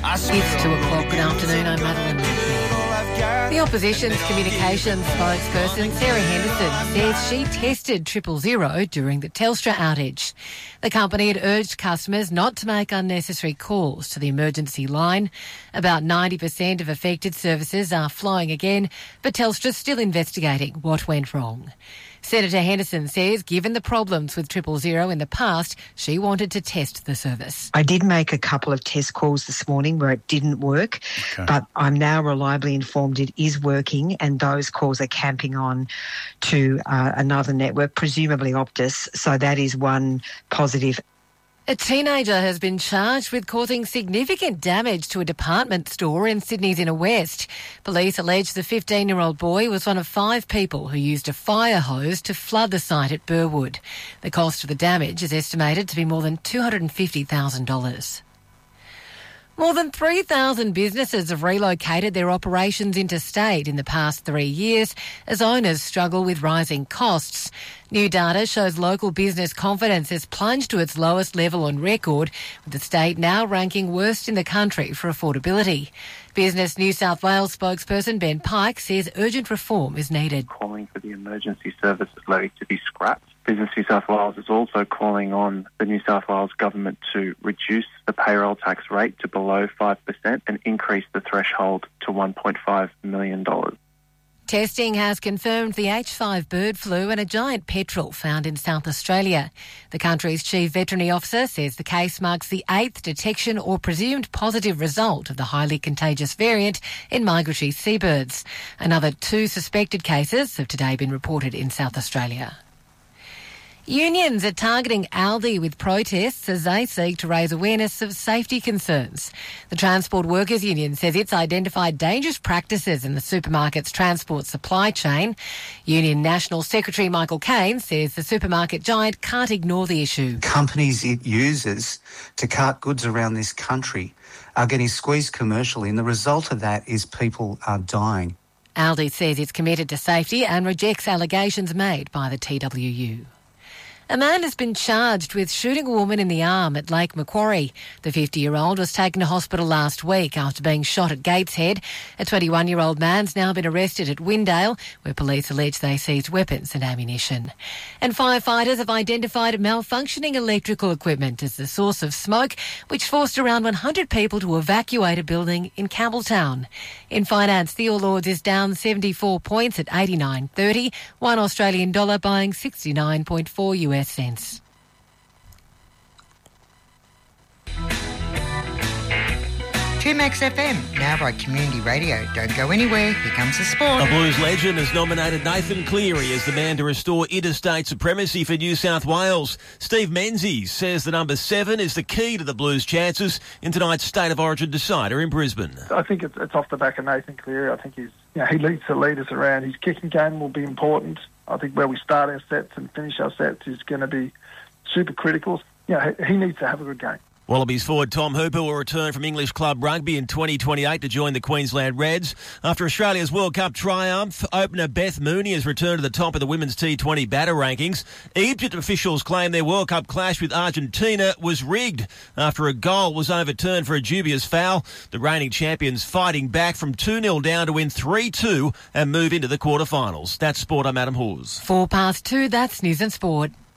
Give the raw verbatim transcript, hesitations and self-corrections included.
It's two o'clock. Good afternoon. I'm Madeline Murphy. The opposition's communications spokesperson, Sarah Henderson, says she tested triple zero during the Telstra outage. The company had urged customers not to make unnecessary calls to the emergency line. About ninety percent of affected services are flowing again, but Telstra's still investigating what went wrong. Senator Henderson says given the problems with triple zero in the past, she wanted to test the service. I did make a couple of test calls this morning where it didn't work, okay. but I'm now reliably informed it is working, and those calls are camping on to uh, another network, presumably Optus, so that is one positive. A teenager has been charged with causing significant damage to a department store in Sydney's Inner West. Police allege the fifteen-year-old boy was one of five people who used a fire hose to flood the site at Burwood. The cost of the damage is estimated to be more than two hundred fifty thousand dollars. More than three thousand businesses have relocated their operations interstate in the past three years as owners struggle with rising costs. New data shows local business confidence has plunged to its lowest level on record, with the state now ranking worst in the country for affordability. Business New South Wales spokesperson Ben Pike says urgent reform is needed. Calling for the emergency services levy to be scrapped. Business New South Wales is also calling on the New South Wales government to reduce the payroll tax rate to below five percent and increase the threshold to one point five million dollars. Testing has confirmed the H five bird flu and a giant petrel found in South Australia. The country's chief veterinary officer says the case marks the eighth detection or presumed positive result of the highly contagious variant in migratory seabirds. Another two suspected cases have today been reported in South Australia. Unions are targeting Aldi with protests as they seek to raise awareness of safety concerns. The Transport Workers Union says it's identified dangerous practices in the supermarket's transport supply chain. Union National Secretary Michael Caine says the supermarket giant can't ignore the issue. Companies it uses to cart goods around this country are getting squeezed commercially, and the result of that is people are dying. Aldi says it's committed to safety and rejects allegations made by the T W U. A man has been charged with shooting a woman in the arm at Lake Macquarie. The fifty-year-old was taken to hospital last week after being shot at Gateshead. A twenty-one-year-old man's now been arrested at Windale, where police allege they seized weapons and ammunition. And firefighters have identified malfunctioning electrical equipment as the source of smoke, which forced around one hundred people to evacuate a building in Campbelltown. In finance, the All Ords is down seventy-four points at eighty-nine thirty, one Australian dollar buying sixty-nine point four U S cents. two Max F M, now by Community Radio. Don't go anywhere, here comes the sport. A Blues legend has nominated Nathan Cleary as the man to restore interstate supremacy for New South Wales. Steve Menzies says the number seven is the key to the Blues' chances in tonight's State of Origin decider in Brisbane. I think it's, it's off the back of Nathan Cleary. I think he's, you know, he leads the leaders around. His kicking game will be important. I think where we start our sets and finish our sets is going to be super critical. You know, he, he needs to have a good game. Wallabies forward Tom Hooper will return from English club rugby in twenty twenty-eight to join the Queensland Reds. After Australia's World Cup triumph, opener Beth Mooney has returned to the top of the women's T twenty batter rankings. Egypt officials claim their World Cup clash with Argentina was rigged after a goal was overturned for a dubious foul. The reigning champions fighting back from two nil down to win three two and move into the quarterfinals. That's Sport. I'm Adam Hawes. Four past two, that's News and Sport.